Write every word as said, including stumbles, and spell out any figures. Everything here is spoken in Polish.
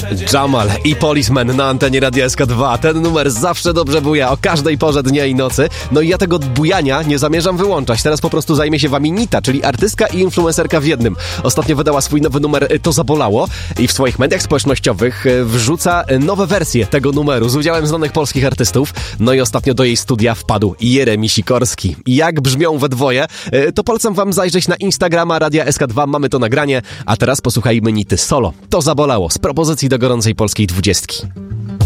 Jamal i Policeman na antenie Radia S K dwa. Ten numer zawsze dobrze buja o każdej porze dnia i nocy. No i ja tego bujania nie zamierzam wyłączać. Teraz po prostu zajmie się wami Nita, czyli artystka i influencerka w jednym. Ostatnio wydała swój nowy numer To Zabolało i w swoich mediach społecznościowych wrzuca nowe wersje tego numeru z udziałem znanych polskich artystów. No i ostatnio do jej studia wpadł Jeremi Sikorski. Jak brzmią we dwoje, to polecam wam zajrzeć na Instagrama Radia S K dwa. Mamy to nagranie, a teraz posłuchajmy Nity solo. To Zabolało z propozycji do gorącej polskiej dwudziestki.